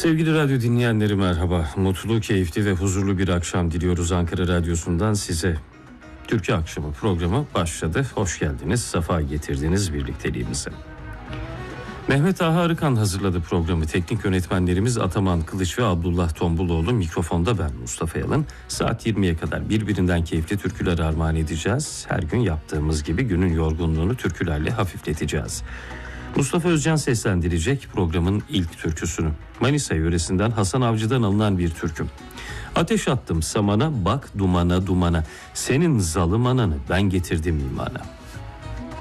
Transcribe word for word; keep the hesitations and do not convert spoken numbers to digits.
Sevgili radyo dinleyenleri merhaba. Mutlu, keyifli ve huzurlu bir akşam diliyoruz Ankara Radyosu'ndan size. Türkiye Akşamı programı başladı. Hoş geldiniz, safa getirdiniz birlikteliğimize. Mehmet Ağa Arıkan hazırladı programı. Teknik yönetmenlerimiz Ataman Kılıç ve Abdullah Tombuloğlu. Mikrofonda ben Mustafa Yalın. Saat yirmiye kadar birbirinden keyifli türküler armağan edeceğiz. Her gün yaptığımız gibi günün yorgunluğunu türkülerle hafifleteceğiz. Mustafa Özcan seslendirecek programın ilk türküsünü. Manisa yöresinden Hasan Avcı'dan alınan bir türkü. Ateş attım samana, bak dumana dumana, senin zalim ananı ben getirdim imana.